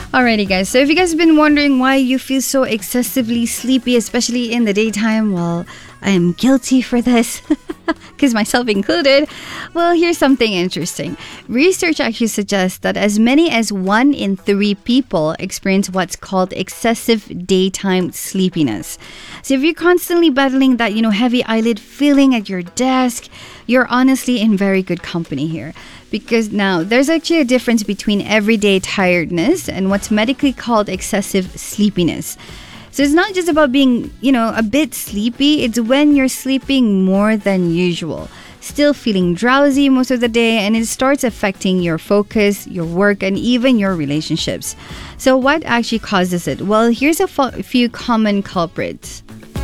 Alrighty, guys. So if you guys have been wondering why you feel so excessively sleepy, especially in the daytime, well, I am guilty for this, because myself included. Well, here's something interesting. Research actually suggests that as many as 1 in 3 people experience what's called excessive daytime sleepiness. So if you're constantly battling that, heavy eyelid feeling at your desk, you're honestly in very good company here. Because now, there's actually a difference between everyday tiredness and what's medically called excessive sleepiness. So it's not just about being, a bit sleepy. It's when you're sleeping more than usual, still feeling drowsy most of the day, and it starts affecting your focus, your work, and even your relationships. So what actually causes it? Well, here's a few common culprits.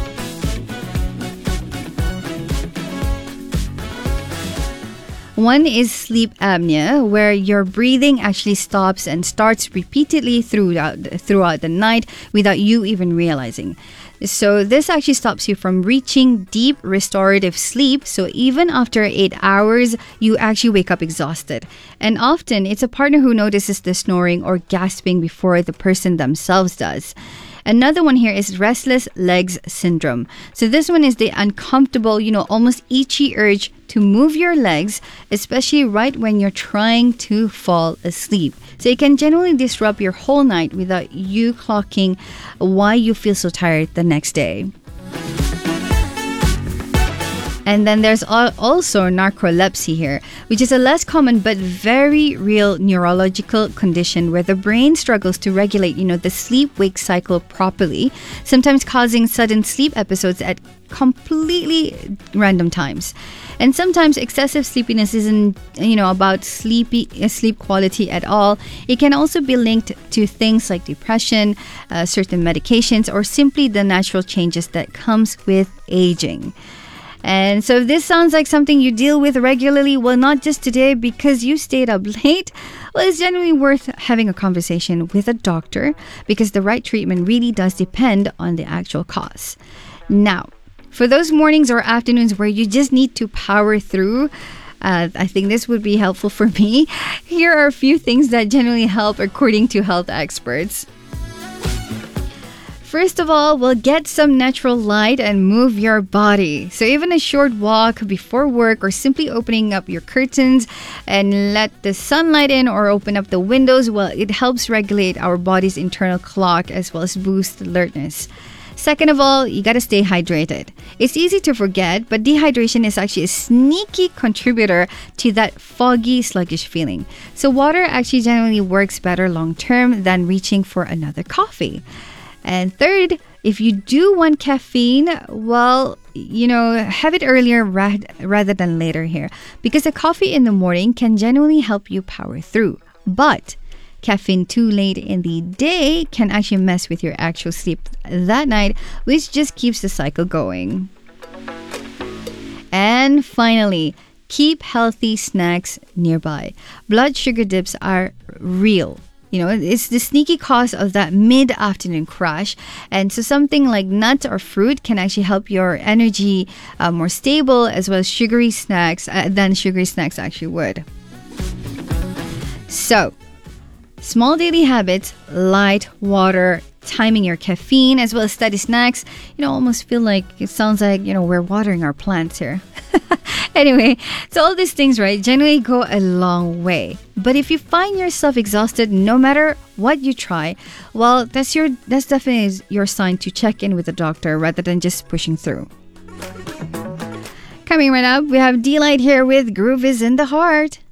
One is sleep apnea, where your breathing actually stops and starts repeatedly throughout the night without you even realizing. So this actually stops you from reaching deep restorative sleep. So even after 8 hours, you actually wake up exhausted. And often it's a partner who notices the snoring or gasping before the person themselves does. Another one here is restless legs syndrome. So this one is the uncomfortable, almost itchy urge to move your legs, especially right when you're trying to fall asleep. So it can generally disrupt your whole night without you clocking why you feel so tired the next day. And then there's also narcolepsy here, which is a less common but very real neurological condition where the brain struggles to regulate, the sleep-wake cycle properly, sometimes causing sudden sleep episodes at completely random times. And sometimes excessive sleepiness isn't, about sleep quality at all. It can also be linked to things like depression, certain medications, or simply the natural changes that comes with aging. And so if this sounds like something you deal with regularly, well, not just today because you stayed up late, well, it's generally worth having a conversation with a doctor because the right treatment really does depend on the actual cause. Now, for those mornings or afternoons where you just need to power through, I think this would be helpful for me. Here are a few things that generally help according to health experts. First of all, we'll get some natural light and move your body. So even a short walk before work or simply opening up your curtains and let the sunlight in or open up the windows, well, it helps regulate our body's internal clock as well as boost alertness. Second of all, you gotta stay hydrated. It's easy to forget, but dehydration is actually a sneaky contributor to that foggy, sluggish feeling. So water actually generally works better long term than reaching for another coffee. And third, if you do want caffeine, well, have it earlier rather than later here. Because a coffee in the morning can genuinely help you power through. But caffeine too late in the day can actually mess with your actual sleep that night, which just keeps the cycle going. And finally, keep healthy snacks nearby. Blood sugar dips are real. It's the sneaky cause of that mid-afternoon crash. And so something like nuts or fruit can actually help your energy more stable as well as sugary snacks than sugary snacks actually would. So, small daily habits, light, water, timing your caffeine as well as steady snacks, almost feel like it sounds like, we're watering our plants here. Anyway, so all these things, right, generally go a long way. But if you find yourself exhausted no matter what you try, well, that's definitely your sign to check in with a doctor rather than just pushing through. Coming right up, we have D-Light here with Groove is in the Heart.